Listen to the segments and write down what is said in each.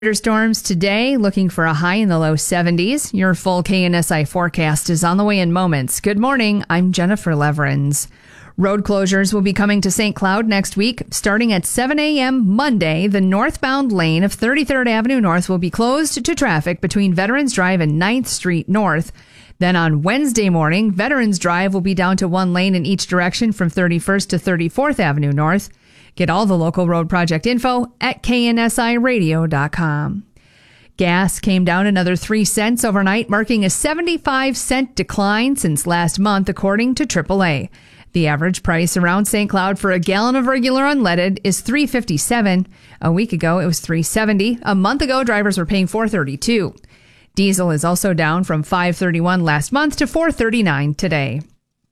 Thunderstorms today, looking for a high in the low 70s. Your full KNSI forecast is on the way in moments. Good morning. I'm Jennifer Leverins. Road closures will be coming to St. Cloud next week. Starting at 7 a.m. Monday, the northbound lane of 33rd Avenue North will be closed to traffic between Veterans Drive and 9th Street North. Then on Wednesday morning, Veterans Drive will be down to one lane in each direction from 31st to 34th Avenue North. Get all the local road project info at knsiradio.com. Gas came down another 3 cents overnight, marking a 75-cent decline since last month, according to AAA. The average price around St. Cloud for a gallon of regular unleaded is $3.57. A week ago, it was $3.70. A month ago, drivers were paying $4.32. Diesel is also down from $5.31 last month to $4.39 today.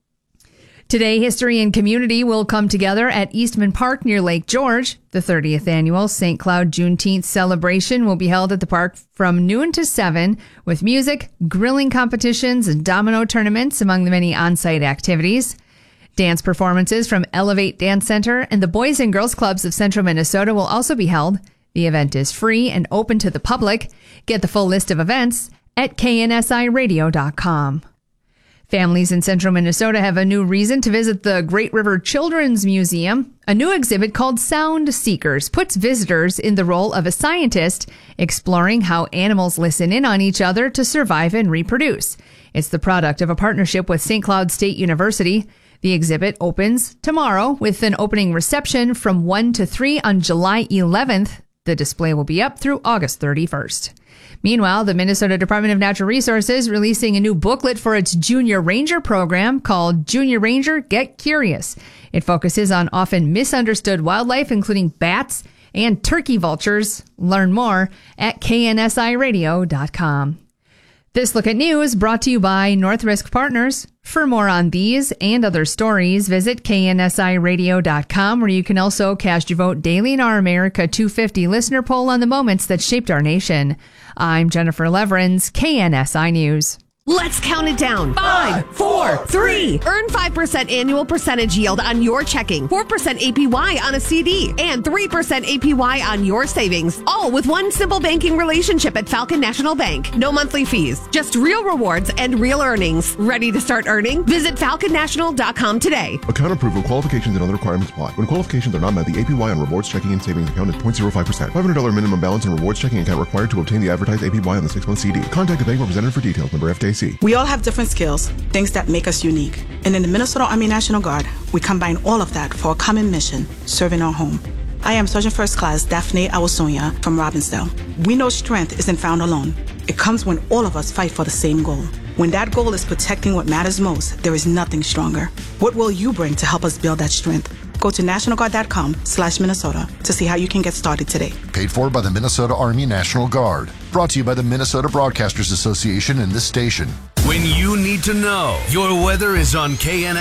Today, history and community will come together at Eastman Park near Lake George. The 30th annual St. Cloud Juneteenth celebration will be held at the park from noon to 7 with music, grilling competitions, and domino tournaments among the many on-site activities. Dance performances from Elevate Dance Center and the Boys and Girls Clubs of Central Minnesota will also be held. The event is free and open to the public. Get the full list of events at knsiradio.com. Families in Central Minnesota have a new reason to visit the Great River Children's Museum. A new exhibit called Sound Seekers puts visitors in the role of a scientist, exploring how animals listen in on each other to survive and reproduce. It's the product of a partnership with St. Cloud State University. The exhibit opens tomorrow with an opening reception from 1 to 3 on July 11th. The display will be up through August 31st. Meanwhile, the Minnesota Department of Natural Resources releasing a new booklet for its Junior Ranger program called Junior Ranger Get Curious. It focuses on often misunderstood wildlife, including bats and turkey vultures. Learn more at knsiradio.com. This Look at News brought to you by North Risk Partners. For more on these and other stories, visit knsiradio.com, where you can also cast your vote daily in our America 250 listener poll on the moments that shaped our nation. I'm Jennifer Leverins, KNSI News. Let's count it down. 5, 4, 3. Earn 5% annual percentage yield on your checking, 4% APY on a CD, and 3% APY on your savings. All with one simple banking relationship at Falcon National Bank. No monthly fees, just real rewards and real earnings. Ready to start earning? Visit falconnational.com today. Account approval, qualifications, and other requirements apply. When qualifications are not met, the APY on rewards checking and savings account is 0.05%. $500 minimum balance and rewards checking account required to obtain the advertised APY on the 6-month CD. Contact the bank representative for details. Member FDIC. We all have different skills, things that make us unique. And in the Minnesota Army National Guard, we combine all of that for a common mission, serving our home. I am Sergeant First Class Daphne Awasonia from Robbinsdale. We know strength isn't found alone. It comes when all of us fight for the same goal. When that goal is protecting what matters most, there is nothing stronger. What will you bring to help us build that strength? Go to nationalguard.com/Minnesota to see how you can get started today. Paid for by the Minnesota Army National Guard. Brought to you by the Minnesota Broadcasters Association and this station. When you need to know, your weather is on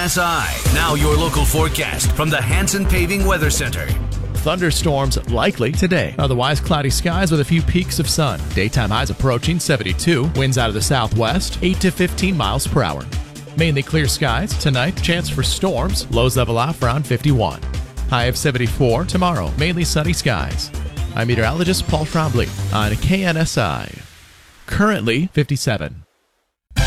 KNSI. Now your local forecast from the Hanson Paving Weather Center. Thunderstorms likely today. Otherwise, cloudy skies with a few peaks of sun. Daytime highs approaching 72. Winds out of the southwest, 8 to 15 miles per hour. Mainly clear skies tonight. Chance for storms. Lows level off around 51. High of 74 tomorrow. Mainly sunny skies. I'm meteorologist Paul Trombley on KNSI. Currently 57.